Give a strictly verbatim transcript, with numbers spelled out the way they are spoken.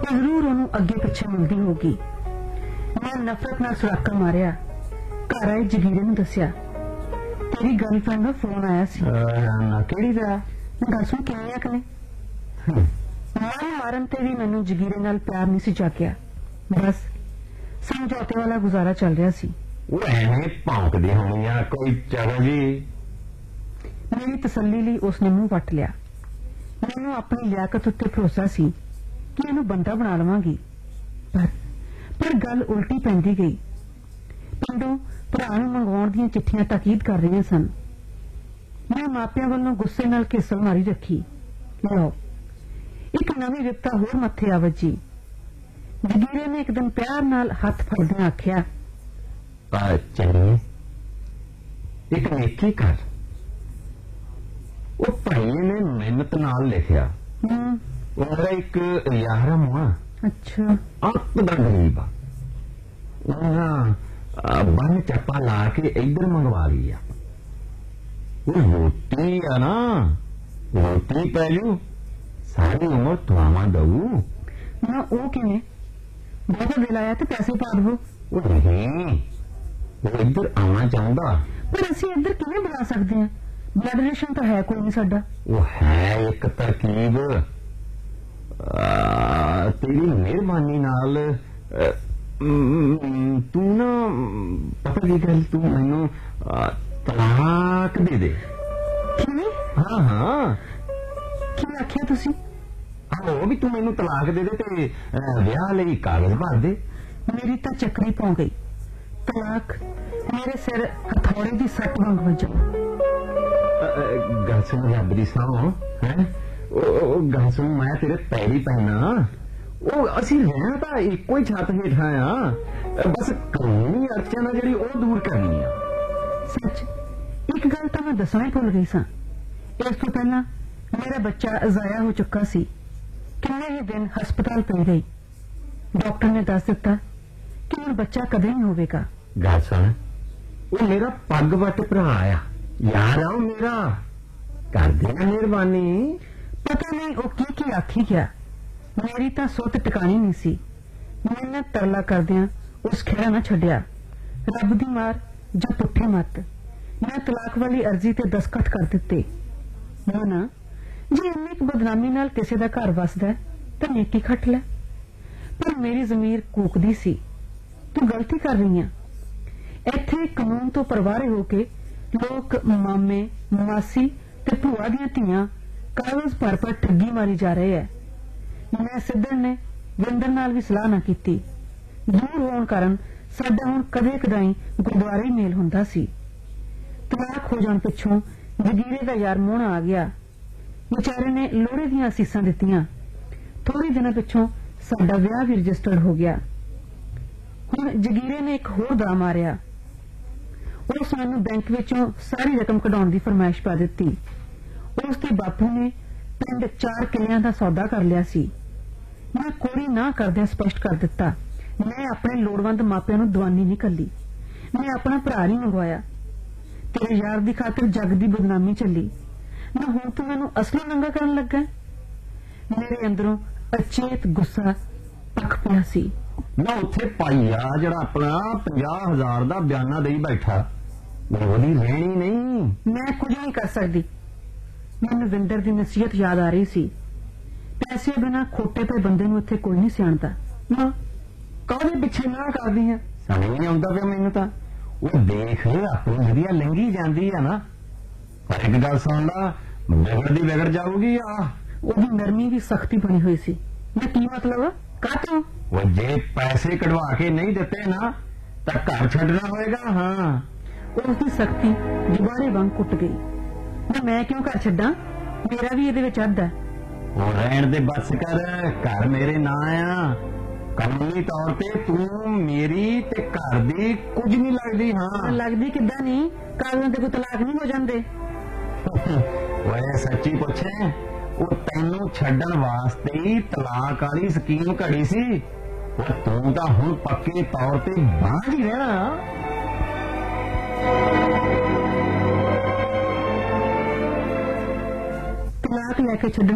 तो जरूर उन्होंने अगे पिछे मिलती होगी। मैं नफरत नाल सुराका मारिया। घर आए जगीरे नूं दस्सिया तेरी गर्लफ्रेंड का फोन आया सी। किहड़ी दा? गल सुन किन्नियां क ने। मन मारन ते भी मैनू जगीरे नाल प्यार नहीं सी जागिया। बस समझौते वाला गुजारा चल रहा सी। वो एवें भौंकदी होनी आ कोई चलो जी। मेरी तसल्ली लई उसने मुंह वट लिया। मैनू अपनी लियाकत उत्ते भरोसा सी कि इहनूं बंदा बना लवांगी, पर पर गल उल्टी पैंदी गई। पिंडों भरा नूं मंगवाउण दीआं चिट्ठियां ताकीद कर रही सन। मैं मापियां वल्लों गुस्से नाल घिसल मारी रखी। लो एक नवीं विपता होर मत्थे आ वजी। जगीरे ने एक दिन प्यार नाल हथ फड़दे आख्या, चलिए एक नेकी कर। वो भाई ने मेहनत नाल लिखिया। मेरा एक यार मुआ अच्छा आप दा गरीब आ बन चप्पा ला के इधर मंगवा लिया। वो रोटी है ना, रोटी पैलू सारी उम्र तुआवा दऊ ना। वो किवें बहुत बिल आया तो पैसे पा दो। वो नहीं, वो इधर आना चाहता। पर असी इधर किवें बुला सकते हैं? ब्लड रिलेशन तो है कोई नहीं साडा। वो है एक तरकीब। तेरी मेहरबानी नाल तू ना पता की गल, तू मैनू तलाक दे दे। किवें? हाँ हाँ की आख्या तुसी? आहो भी तू मैनू तलाक दे दे ते विआह लई कागज भर दे। मेरी तो चक्री पौ गई। तलाक मेरे सिर हथौड़े की सट वांग वजा। गल सुन रब दी सौं है, गल सुन मैं तेरे पैरी पैना। वो असी रहना तो एको ही छत हेठा आ, बस कानूनी अड़चन जी वो दूर करनी आ। सच एक गल तो मैं दसना ही भुल गई सा। इस तो पहला मेरा बच्चा जाया हो चुका सी। किन्ने ही दिन हस्पताल पई रही। डॉक्टर ने दस दिता कि हुण बच्चा कदे नहीं होवेगा। गल सुन, वो मेरा पग वट भरा आया यार आओ मेरा, कर देना मेहरबानी। पता नहीं वो की की आखी गया। मेरी तो सुत टिकानी नहीं सी। मैंने तरला करदियां उस खेड़ा ना छड्डिया। रब दी मार जो पुठे मत। मैं तलाक वाली अर्जी ते दस्तखत कर दिते। ना ना जे इन्नी क बदनामी नाल किसी दा घर वसदा तो नेकी खट लै। पर मेरी जमीर कूकदी सी, तू गलती कर रही है। इत्थे कानून तो परवारे होके लोग मामे मासी ते भूआ दियां धीआं कागज भर भर ठगी मारी जा रहे है। मैं सिद्धन ने विंदर नाल भी सलाह ना कीती। दूर होने कारण साडा हुण कदे कदाई गुरुद्वारे ही मेल हुंदा सी। तलाक हो जाण पिछों जगीरे दा यार मोहना आ गया। बेचारे ने लोहड़े दियां असीसां दित्तियां। थोड़े दिनां पिछों साडा विआह भी रजिस्टर्ड हो गया। हुण जगीरे ने एक होर दा मारिया। उस मैनू बैंक विचों सारी रकम कढाउण दी फरमाइश पा दित्ती। उसके बापू ने पिंड चार किलियां दा सौदा कर लिया सी। मैं कोरी ना करदे स्पष्ट कर दिता, मैं अपने लोड़वंद मापिਆਂ ਨੂੰ दवानी नहीं कली। मैं अपना भरा नहीं मंगवाया। तेरे यार दी खातिर जग दी बदनामी चली ना। हुण तू मैनू असली नंगा करन लगा। मेरे अंदरों अचेत गुस्सा पक पिया सी। ना उत्थे पाईया जड़ा अपना पंजाह हजार दा बयाना दई बैठा, ओदी रहनी नहीं। मैं कुछ नहीं कर सकती। मैनू विंदर दी नसीहत याद आ रही सी। पैसे बिना खोटे पे बंदे नूं इत्थे कोई नहीं सियाणदा। ना काहदे पिछे ना करदी है, समझ नहीं आउंदा पिया मैनू तां। वो देख अपनी वधिया लंघी जांदी है ना। पर एक गल सुन ला, बिगड़दी बिगड़ जाऊगी आ। ओदी नरमी भी सख्ती बनी हुई सी। मैं की मतलब काहतों? वो जे पैसे कढ़वा के नहीं देते ना तो घर छड्डना होएगा। हाँ उसकी सख्ती जुबारे वांग कुट गई। ना मैं क्यों घर छड्डा? मेरा भी इहदे विच हद है। वो रहन दे बस कर, घर मेरे ना आ। कानूनी तौर पे तू मेरी ते घर दी कुछ नहीं लगदी। हाँ लगदी किद्दां नहीं? कागजां ते कोई तलाक नहीं हो जांदे। वो सच्ची पुछे, वो तेनू छड्डण वास्ते ही तलाक वाली स्कीम घड़ी सी। वो तू तां हुण पक्के तौर ते बांझ ही रहना। तलाक लैके छड्डण